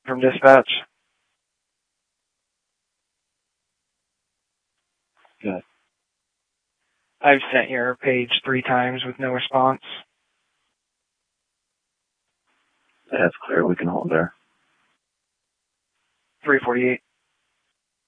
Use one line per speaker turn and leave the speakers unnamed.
from dispatch.
Good.
I've sent your page 3 times with no response.
That's clear. We can hold there.
348.